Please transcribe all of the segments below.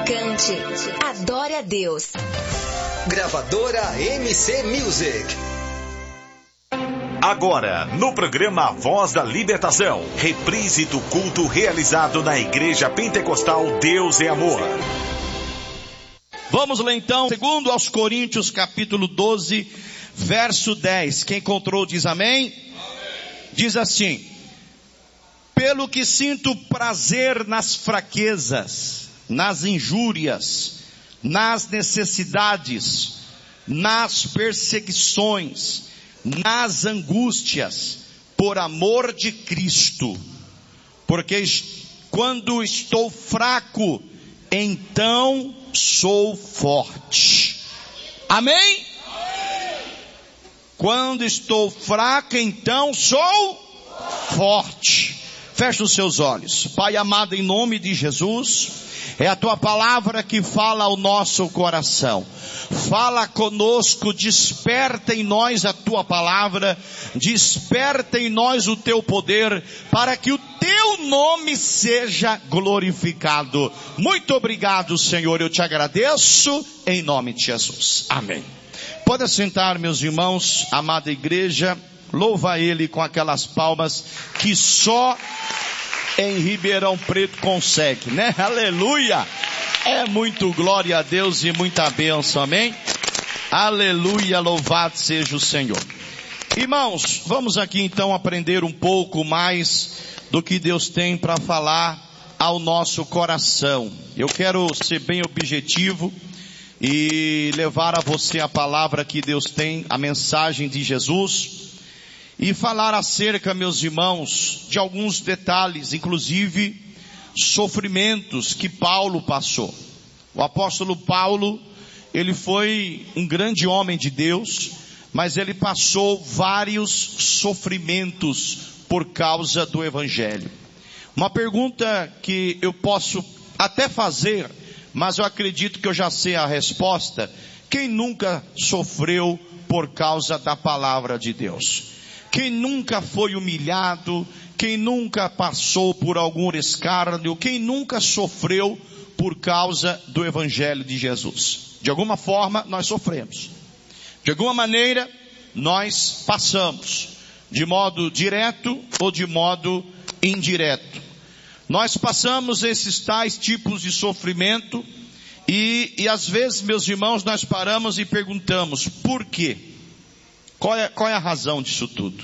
Cante, adore a Deus. Gravadora MC Music. Agora, no programa Voz da Libertação, reprise do culto realizado na Igreja Pentecostal Deus é Amor. Vamos ler então, segundo aos Coríntios, capítulo 12, verso 10. Quem encontrou diz amém? Amém. Diz assim: pelo que sinto prazer nas fraquezas, nas injúrias, nas necessidades, nas perseguições, nas angústias, por amor de Cristo. Porque quando estou fraco, então sou forte. Amém? Amém. Quando estou fraco, então sou forte. Feche os seus olhos. Pai amado, em nome de Jesus, é a tua palavra que fala ao nosso coração. Fala conosco, desperta em nós a tua palavra, desperta em nós o teu poder, para que o teu nome seja glorificado. Muito obrigado, Senhor, eu te agradeço em nome de Jesus. Amém. Pode sentar, meus irmãos, amada igreja, louva Ele com aquelas palmas que só em Ribeirão Preto consegue, né? Aleluia! É muito glória a Deus e muita bênção, amém? Aleluia, louvado seja o Senhor. Irmãos, vamos aqui então aprender um pouco mais do que Deus tem para falar ao nosso coração. Eu quero ser bem objetivo e levar a você a palavra que Deus tem, a mensagem de Jesus, e falar acerca, meus irmãos, de alguns detalhes, inclusive sofrimentos que Paulo passou. O apóstolo Paulo, ele foi um grande homem de Deus, mas ele passou vários sofrimentos por causa do evangelho. Uma pergunta que eu posso até fazer, mas eu acredito que eu já sei a resposta: quem nunca sofreu por causa da palavra de Deus? Quem nunca foi humilhado? Quem nunca passou por algum escárnio? Quem nunca sofreu por causa do evangelho de Jesus? De alguma forma nós sofremos. De alguma maneira nós passamos, de modo direto ou de modo indireto. Nós passamos esses tais tipos de sofrimento e às vezes, meus irmãos, nós paramos e perguntamos: por quê? Qual é a razão disso tudo?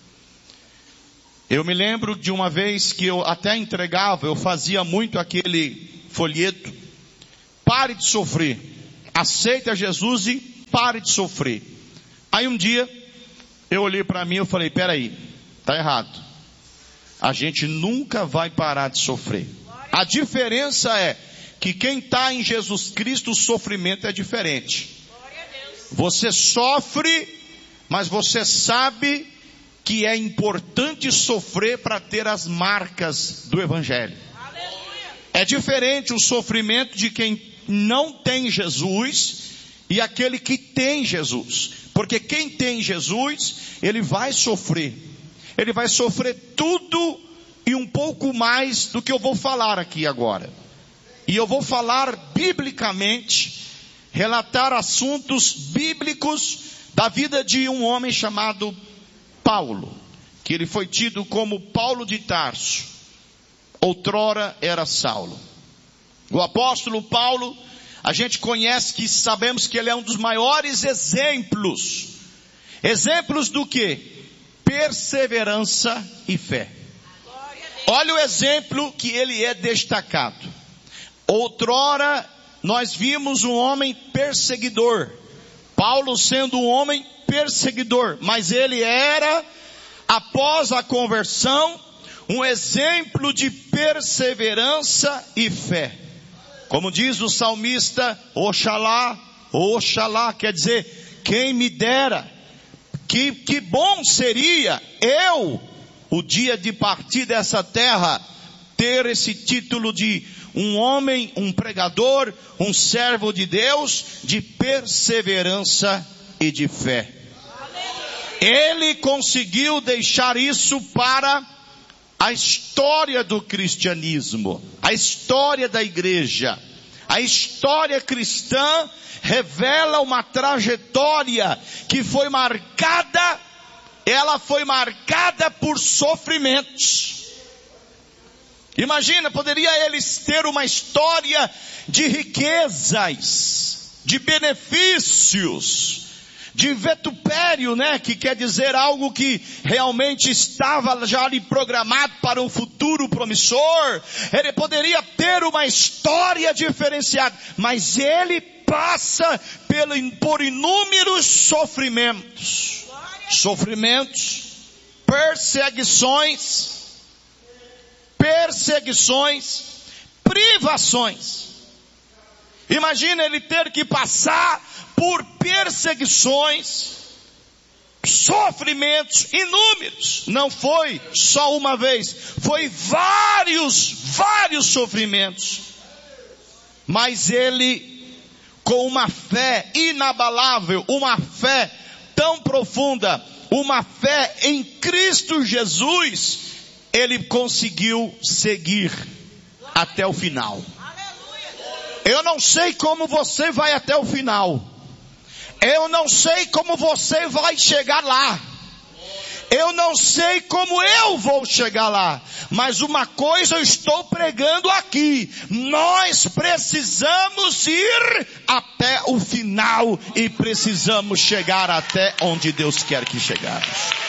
Eu me lembro de uma vez que eu até entregava, eu fazia muito aquele folheto: pare de sofrer, aceita Jesus e pare de sofrer. Aí um dia, eu olhei para mim e falei: peraí, tá errado. A gente nunca vai parar de sofrer. A diferença é que quem está em Jesus Cristo, o sofrimento é diferente. Você sofre, mas você sabe que é importante sofrer para ter as marcas do evangelho. É diferente o sofrimento de quem não tem Jesus e aquele que tem Jesus. Porque quem tem Jesus, ele vai sofrer. Ele vai sofrer tudo e um pouco mais do que eu vou falar aqui agora. E eu vou falar biblicamente, relatar assuntos bíblicos da vida de um homem chamado Paulo, que ele foi tido como Paulo de Tarso. Outrora era Saulo. O apóstolo Paulo, a gente conhece, que sabemos que ele é um dos maiores exemplos. Exemplos do quê? Perseverança e fé. Olha o exemplo que ele é destacado. Outrora nós vimos um homem perseguidor. Paulo sendo um homem perseguidor, mas ele era, após a conversão, um exemplo de perseverança e fé. Como diz o salmista: Oxalá, Oxalá, quer dizer, quem me dera, que bom seria eu, o dia de partir dessa terra, ter esse título de um homem, um pregador, um servo de Deus, de perseverança e de fé. Ele conseguiu deixar isso para a história do cristianismo, a história da igreja, A história cristã revela uma trajetória que foi marcada, ela foi marcada por sofrimentos. Imagina, poderia eles ter uma história de riquezas, de benefícios, de vitupério, né? Que quer dizer algo que realmente estava já ali programado para um futuro promissor. Ele poderia ter uma história diferenciada, mas ele passa por inúmeros sofrimentos. Sofrimentos, perseguições, privações. Imagina ele ter que passar por perseguições, sofrimentos inúmeros. Não foi só uma vez, foi vários sofrimentos. Mas ele, com uma fé inabalável, uma fé tão profunda, uma fé em Cristo Jesus, ele conseguiu seguir até o final. Eu não sei como você vai até o final. Eu não sei como você vai chegar lá. Eu não sei como eu vou chegar lá. Mas uma coisa eu estou pregando aqui. Nós precisamos ir até o final. E precisamos chegar até onde Deus quer que chegarmos.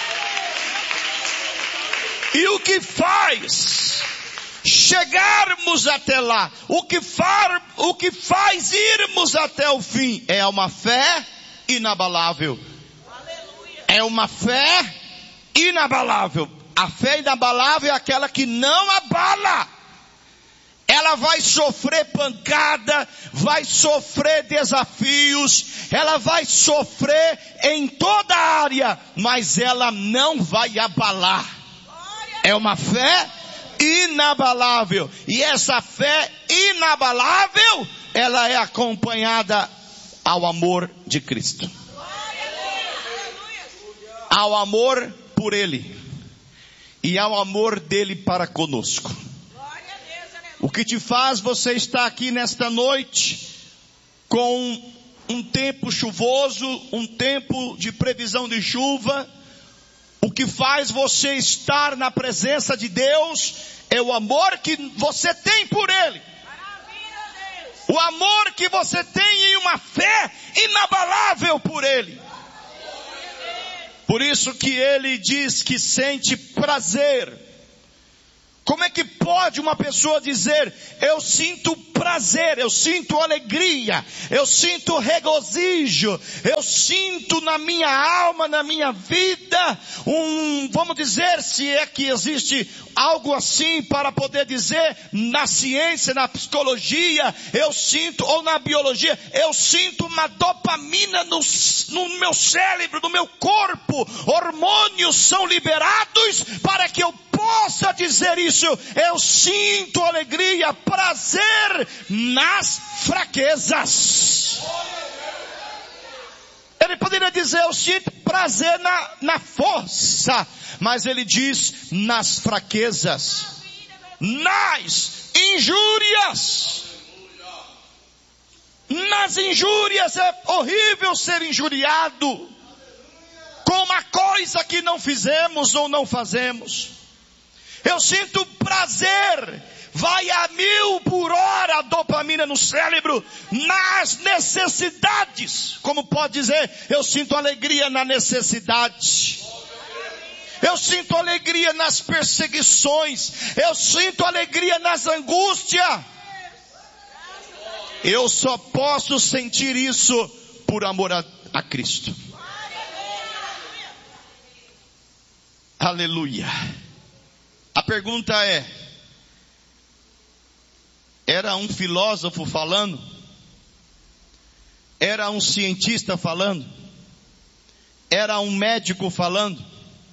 E o que faz chegarmos até lá? O que faz irmos até o fim? É uma fé inabalável. É uma fé inabalável. A fé inabalável é aquela que não abala. Ela vai sofrer pancada, vai sofrer desafios, ela vai sofrer em toda a área, mas ela não vai abalar. É uma fé inabalável. E essa fé inabalável, ela é acompanhada ao amor de Cristo. Ao amor por Ele. E ao amor dele para conosco. O que te faz você estar aqui nesta noite, com um tempo chuvoso, um tempo de previsão de chuva, o que faz você estar na presença de Deus é o amor que você tem por Ele. O amor que você tem em uma fé inabalável por Ele. Por isso que Ele diz que sente prazer. Como é que pode uma pessoa dizer, eu sinto prazer, eu sinto alegria, eu sinto regozijo, eu sinto na minha alma, na minha vida, vamos dizer, se é que existe algo assim para poder dizer, na ciência, na psicologia, eu sinto, ou na biologia, eu sinto uma dopamina no meu cérebro, no meu corpo, hormônios são liberados para que eu possa dizer isso. Eu sinto alegria, prazer nas fraquezas. Ele poderia dizer, eu sinto prazer na força, mas ele diz nas fraquezas, nas injúrias. Nas injúrias é horrível ser injuriado com uma coisa que não fizemos ou não fazemos. Eu sinto prazer, vai a 1000 por hora a dopamina no cérebro, nas necessidades. Como pode dizer, eu sinto alegria na necessidade. Eu sinto alegria nas perseguições. Eu sinto alegria nas angústias. Eu só posso sentir isso por amor a Cristo. Aleluia. A pergunta é, era um filósofo falando? Era um cientista falando? Era um médico falando?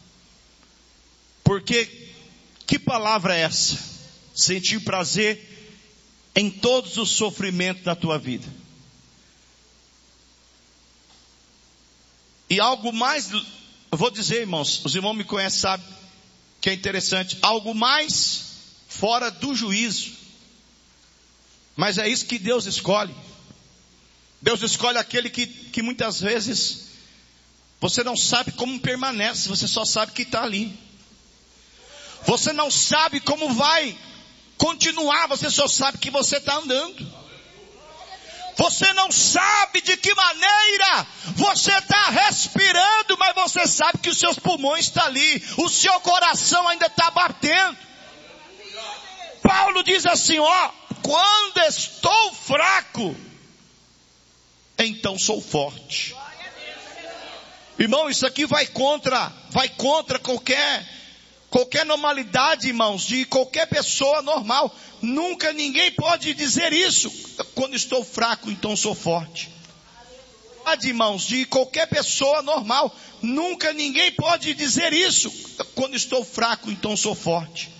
Porque, que palavra é essa? Sentir prazer em todos os sofrimentos da tua vida. E algo mais, eu vou dizer, irmãos, os irmãos me conhecem, sabem que é interessante, algo mais fora do juízo. Mas é isso que Deus escolhe. Deus escolhe aquele que muitas vezes você não sabe como permanece, você só sabe que está ali. Você não sabe como vai continuar, você só sabe que você está andando. Você não sabe de que maneira você está respirando, mas você sabe que os seus pulmões estão ali, o seu coração ainda está batendo. Paulo diz assim, quando estou fraco, então sou forte. Irmão, isso aqui vai contra qualquer normalidade, irmãos, de qualquer pessoa normal. Nunca ninguém pode dizer isso. Quando estou fraco, então sou forte. Irmãos, de qualquer pessoa normal. Nunca ninguém pode dizer isso. Quando estou fraco, então sou forte.